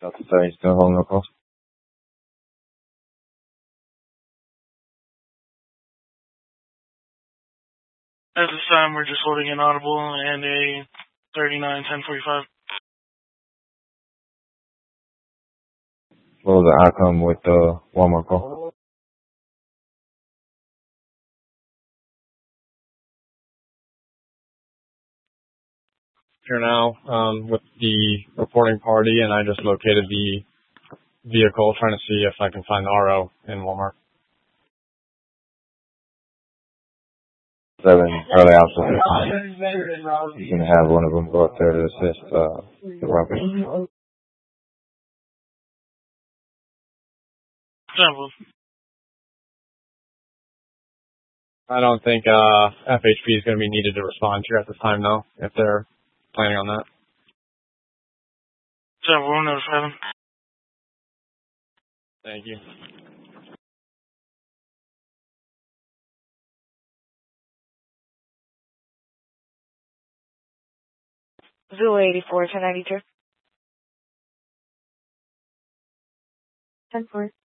Delta 7, still holding no calls. At this time, we're just holding an audible and a 39-1045. What was the outcome with the Walmart call? Here now with the reporting party, and I just located the vehicle, trying to see if I can find the RO in Walmart. 7 early officer. You can have one of them go up there to assist the robbery. I don't think FHP is going to be needed to respond here at this time, though, if they're planning on that. 7-1-7. Thank you. Zulu 84, 1092. 10-4.